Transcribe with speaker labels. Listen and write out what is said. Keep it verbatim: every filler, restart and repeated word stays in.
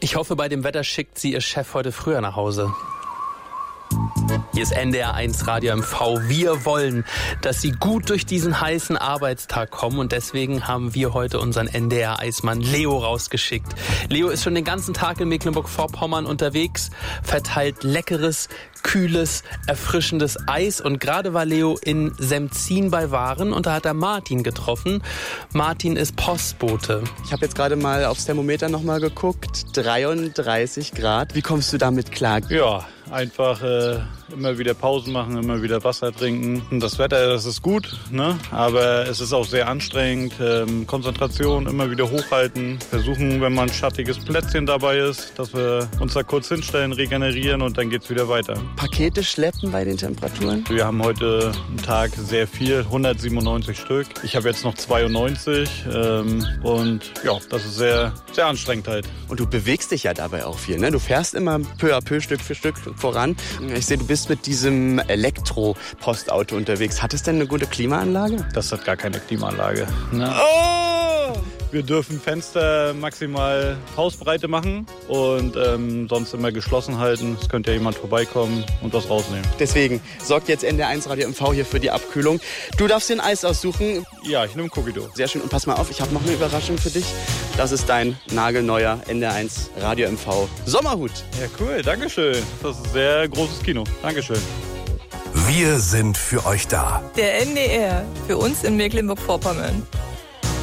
Speaker 1: Ich hoffe, bei dem Wetter schickt sie ihr Chef heute früher nach Hause. Hier ist N D R eins Radio M V. Wir wollen, dass Sie gut durch diesen heißen Arbeitstag kommen und deswegen haben wir heute unseren N D R-Eismann Leo rausgeschickt. Leo ist schon den ganzen Tag in Mecklenburg-Vorpommern unterwegs, verteilt leckeres, kühles, erfrischendes Eis und gerade war Leo in Semzin bei Waren und da hat er Martin getroffen. Martin ist Postbote.
Speaker 2: Ich habe jetzt gerade mal aufs Thermometer nochmal geguckt, dreiunddreißig Grad. Wie kommst du damit klar?
Speaker 3: Ja, einfach äh, immer wieder Pausen machen, immer wieder Wasser trinken. Und das Wetter, das ist gut, ne? Aber es ist auch sehr anstrengend. Ähm, Konzentration immer wieder hochhalten. Versuchen, wenn man ein schattiges Plätzchen dabei ist, dass wir uns da kurz hinstellen, regenerieren und dann geht's wieder weiter.
Speaker 2: Pakete schleppen bei den Temperaturen?
Speaker 3: Wir haben heute einen Tag sehr viel, hundertsiebenundneunzig Stück. Ich habe jetzt noch zweiundneunzig ähm, und ja, das ist sehr, sehr anstrengend halt.
Speaker 2: Und du bewegst dich ja dabei auch viel, ne? Du fährst immer peu à peu, Stück für Stück voran. Ich sehe, du bist mit diesem Elektro-Postauto unterwegs. Hat es denn eine gute Klimaanlage?
Speaker 3: Das hat gar keine Klimaanlage. Ne?
Speaker 2: Oh!
Speaker 3: Wir dürfen Fenster maximal Hausbreite machen und ähm, sonst immer geschlossen halten. Es könnte ja jemand vorbeikommen und was rausnehmen.
Speaker 2: Deswegen sorgt jetzt N D R eins Radio M V hier für die Abkühlung. Du darfst den Eis aussuchen.
Speaker 3: Ja, ich nehme Cookie-Dough.
Speaker 2: Sehr schön. Und pass mal auf, ich habe noch eine Überraschung für dich. Das ist dein nagelneuer N D R eins Radio M V Sommerhut.
Speaker 3: Ja, cool. Dankeschön. Das ist ein sehr großes Kino. Dankeschön.
Speaker 4: Wir sind für euch da.
Speaker 5: Der N D R, für uns in Mecklenburg-Vorpommern.